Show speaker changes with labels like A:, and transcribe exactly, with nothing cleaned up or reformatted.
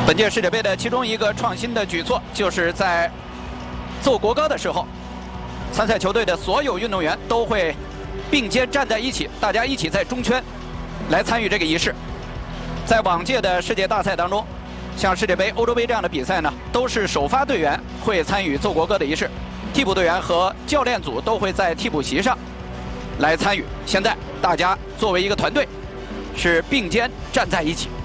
A: 本届世界杯的其中一个创新的举措，就是在奏国歌的时候，参赛球队的所有运动员都会并肩站在一起，大家一起在中圈来参与这个仪式。在往届的世界大赛当中，像世界杯、欧洲杯这样的比赛呢，都是首发队员会参与奏国歌的仪式，替补队员和教练组都会在替补席上来参与。现在大家作为一个团队，是并肩站在一起。